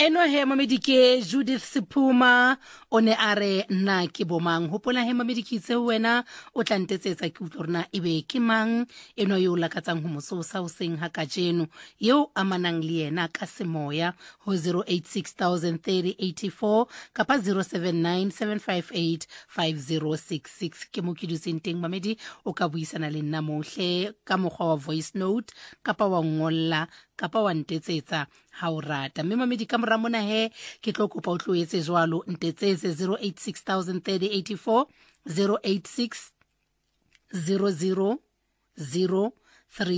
Eno he mamedike Judith Sipuma o ne a re nna ke bomang hopola he mamedikitse wena o tla ntetsetsa ke utlorna ebe ke mang eno yo lakatsang ho mososa o seng ha ka jeno yo amanang le yena ka semoya ho 08603084 kapa 0797585066 ke mo kiduseng teng mamedi o ka buisana le nna mohle ka mokgwa wa voice note kapa wa ngolla kapa wa ntetsetsa ha o rata mme mamedi ka mora mona he ke tlo kopa o tloetse jwalo ntetsetse 08603084 086 00 03